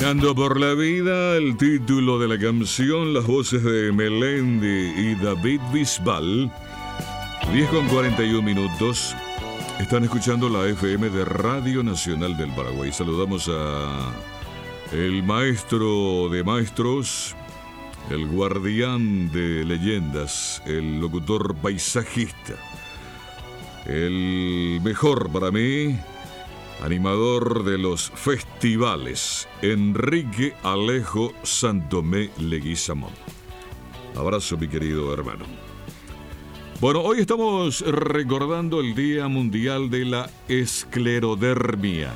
Caminando por la vida, el título de la canción, las voces de Melendi y David Bisbal. 10:41. Están escuchando la FM de Radio Nacional del Paraguay. Saludamos a el maestro de maestros, el guardián de leyendas, el locutor paisajista, el mejor para mí, animador de los festivales, Enrique Alejo Santomé Leguizamón. Abrazo, mi querido hermano. Bueno, hoy estamos recordando el Día Mundial de la Esclerodermia.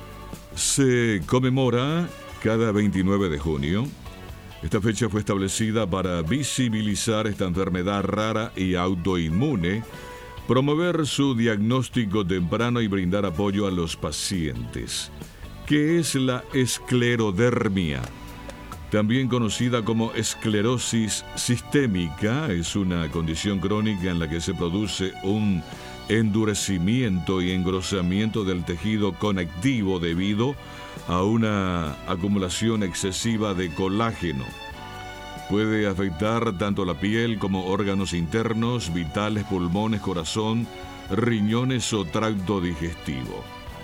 Se conmemora cada 29 de junio. Esta fecha fue establecida para visibilizar esta enfermedad rara y autoinmune, promover su diagnóstico temprano y brindar apoyo a los pacientes. ¿Qué es la esclerodermia? También conocida como esclerosis sistémica, es una condición crónica en la que se produce un endurecimiento y engrosamiento del tejido conectivo debido a una acumulación excesiva de colágeno. Puede afectar tanto la piel como órganos internos, vitales, pulmones, corazón, riñones o tracto digestivo.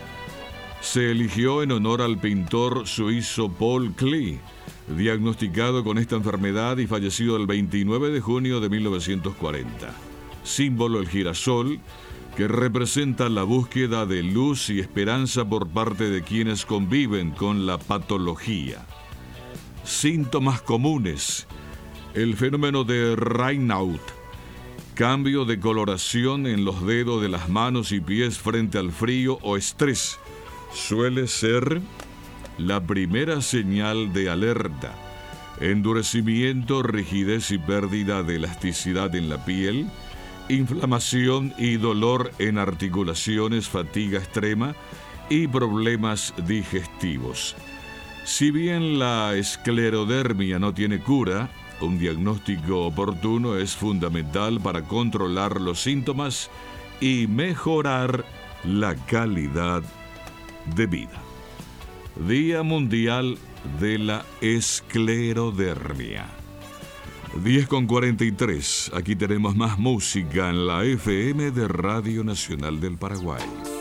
Se eligió en honor al pintor suizo Paul Klee, diagnosticado con esta enfermedad y fallecido el 29 de junio de 1940. Símbolo el girasol, que representa la búsqueda de luz y esperanza por parte de quienes conviven con la patología. Síntomas comunes: el fenómeno de Raynaud, cambio de coloración en los dedos de las manos y pies frente al frío o estrés. Suele ser la primera señal de alerta. Endurecimiento, rigidez y pérdida de elasticidad en la piel, inflamación y dolor en articulaciones, fatiga extrema y problemas digestivos. Si bien la esclerodermia no tiene cura, un diagnóstico oportuno es fundamental para controlar los síntomas y mejorar la calidad de vida. Día Mundial de la Esclerodermia. 10:43. Aquí tenemos más música en la FM de Radio Nacional del Paraguay.